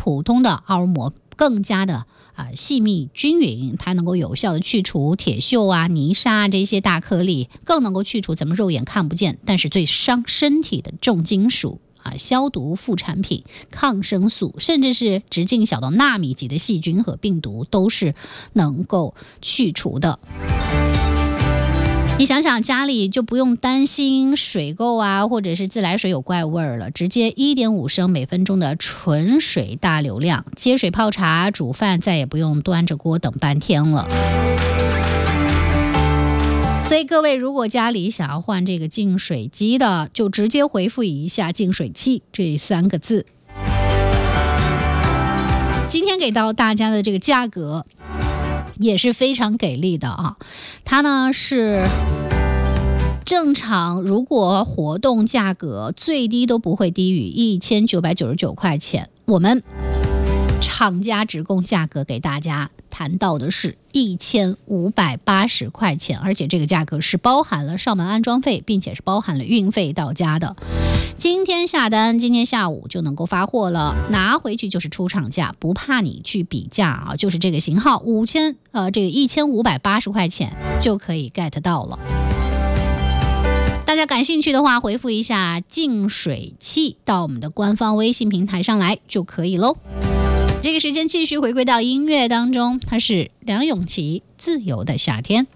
普通的奥尔膜更加的细密均匀，它能够有效的去除铁锈啊、泥沙这些大颗粒，更能够去除咱们肉眼看不见但是最伤身体的重金属消毒副产品、抗生素，甚至是直径小到纳米级的细菌和病毒都是能够去除的。你想想，家里就不用担心水垢或者是自来水有怪味了，直接1.5升每分钟的纯水大流量，接水泡茶、煮饭再也不用端着锅等半天了。所以各位，如果家里想要换这个净水机的，就直接回复一下净水器这3个字。今天给到大家的这个价格也是非常给力的它呢是正常，如果活动价格最低都不会低于1999块钱，我们厂家直供价格给大家谈到的是1580块钱，而且这个价格是包含了上门安装费，并且是包含了运费到家的。今天下单，今天下午就能够发货了，拿回去就是出厂价，不怕你去比价就是这个型号1580块钱就可以 get 到了。大家感兴趣的话，回复一下净水器到我们的官方微信平台上来就可以喽。这个时间继续回归到音乐当中，它是梁咏琪《自由的夏天》。